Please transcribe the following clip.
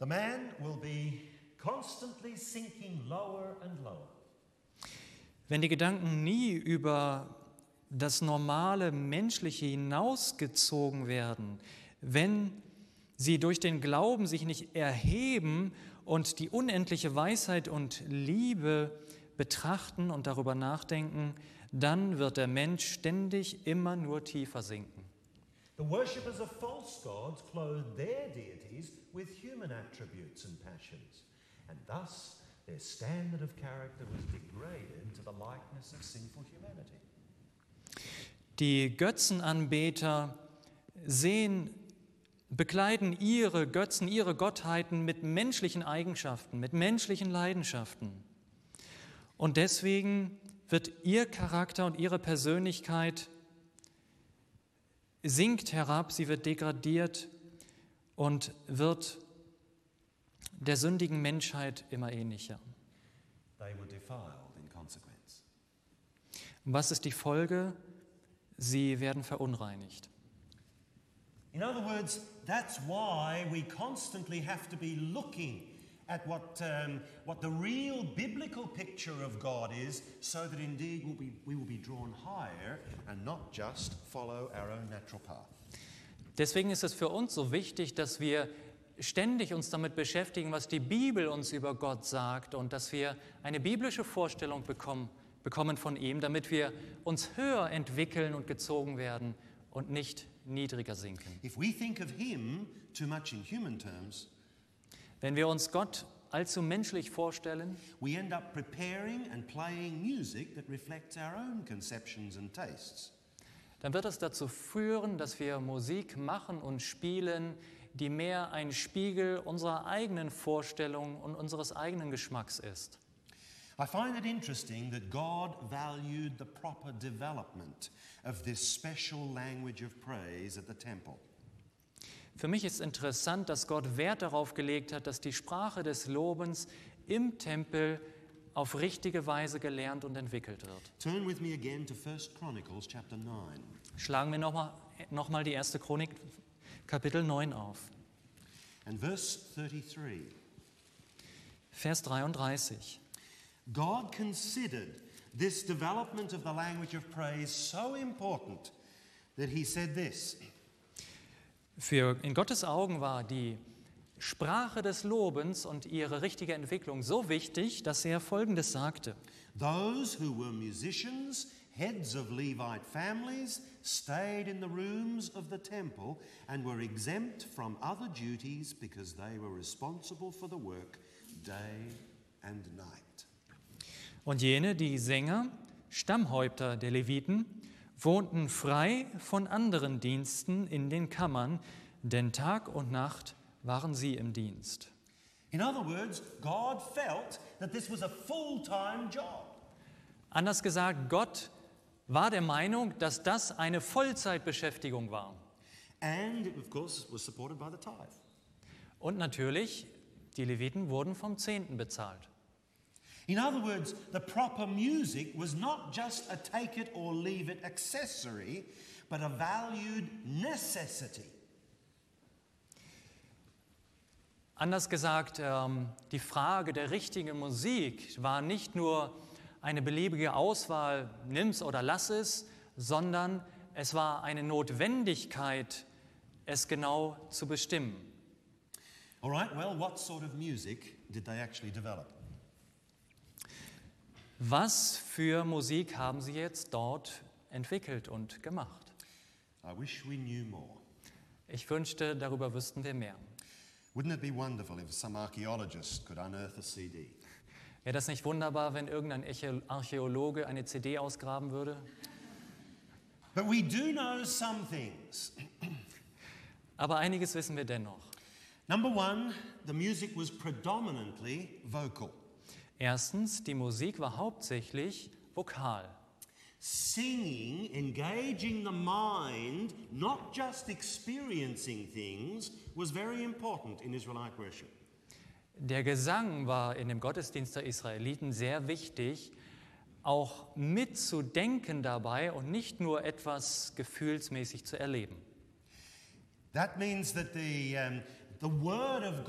The man will be constantly sinking lower and lower. Wenn die Gedanken nie über das normale Menschliche hinausgezogen werden, wenn sie durch den Glauben sich nicht erheben und die unendliche Weisheit und Liebe betrachten und darüber nachdenken, dann wird der Mensch ständig immer nur tiefer sinken. The worshippers of false gods clothed their deities with human attributes and passions, and thus their standard of character was degraded to the likeness of sinful humanity. Die Götzenanbeter bekleiden ihre Götzen, ihre Gottheiten mit menschlichen Eigenschaften, mit menschlichen Leidenschaften. Und deswegen wird ihr Charakter und ihre Persönlichkeit sinkt herab, sie wird degradiert und wird der sündigen Menschheit immer ähnlicher. They were defiled in consequence. Und was ist die Folge? Sie werden verunreinigt. In other words, that's why we constantly have to be looking at what the real biblical picture of God is, so that indeed we will be drawn higher and not just follow our own natural path. Deswegen ist es für uns so wichtig, dass wir ständig uns damit beschäftigen, was die Bibel uns über Gott sagt und dass wir eine biblische Vorstellung bekommen von ihm, damit wir uns höher entwickeln und gezogen werden und nicht niedriger sinken. If we think of him too much in human terms, wenn wir uns Gott allzu menschlich vorstellen, we end up preparing and playing music that reflects our own conceptions and tastes. Dann wird es dazu führen, dass wir Musik machen und spielen, die mehr ein Spiegel unserer eigenen Vorstellung und unseres eigenen Geschmacks ist. I find it interesting that God valued the proper development of this special language of praise at the temple. Für mich ist interessant, dass Gott Wert darauf gelegt hat, dass die Sprache des Lobens im Tempel auf richtige Weise gelernt und entwickelt wird. Turn with me again to 1 Chronicles chapter 9. Schlagen wir noch mal die erste Chronik, Kapitel 9 auf. And verse 33. Vers 33. God considered this development of the language of praise so important that he said this. In Gottes Augen war die Sprache des Lobens und ihre richtige Entwicklung so wichtig, dass er Folgendes sagte. Those who were musicians, heads of Levite families, stayed in the rooms of the temple and were exempt from other duties because they were responsible for the work day and night. Und jene, die Sänger, Stammhäupter der Leviten, wohnten frei von anderen Diensten in den Kammern, denn Tag und Nacht waren sie im Dienst. In other words, God felt that this was a full-time job. Anders gesagt, Gott war der Meinung, dass das eine Vollzeitbeschäftigung war. And of course, it was supported by the tithe. Und natürlich, die Leviten wurden vom Zehnten bezahlt. In other words, the proper music was not just a take it or leave it accessory, but a valued necessity. Anders gesagt, die Frage der richtigen Musik war nicht nur eine beliebige Auswahl, nimm's oder lass es, sondern es war eine Notwendigkeit, es genau zu bestimmen. All right, well, what sort of music did they actually develop? Was für Musik haben Sie jetzt dort entwickelt und gemacht? I wish we knew more. Ich wünschte, darüber wüssten wir mehr. Wouldn't it be wonderful if some archaeologist could unearth a CD? Wäre das nicht wunderbar, wenn irgendein Archäologe eine CD ausgraben würde? But we do know some things. Aber einiges wissen wir dennoch. Number one, the music was predominantly vocal. Erstens, die Musik war hauptsächlich vokal. Singing, engaging the mind, not just experiencing things, was very important in Israelite worship. Der Gesang war in dem Gottesdienst der Israeliten sehr wichtig, auch mitzudenken dabei und nicht nur etwas gefühlsmäßig zu erleben. That means that the word of